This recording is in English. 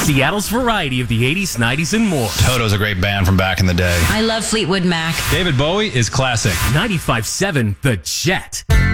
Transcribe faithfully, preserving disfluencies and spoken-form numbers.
Seattle's variety of the eighties, nineties, and more. Toto's a great band from back in the day. I love Fleetwood Mac. David Bowie is classic. ninety-five point seven The Jet.